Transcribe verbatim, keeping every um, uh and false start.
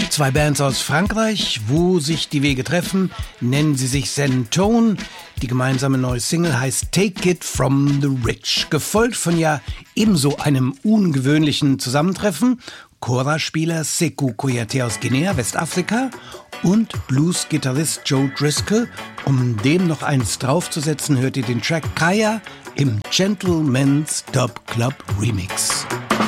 Zwei Bands aus Frankreich, wo sich die Wege treffen, nennen sie sich Zen Tone. Die gemeinsame neue Single heißt Take It From The Rich, gefolgt von ja ebenso einem ungewöhnlichen Zusammentreffen. Kora-Spieler Sekou Kouyaté aus Guinea, Westafrika, und Blues-Gitarrist Joe Driscoll. Um dem noch eins draufzusetzen, hört ihr den Track Kaya im Gentleman's Dub Club Remix.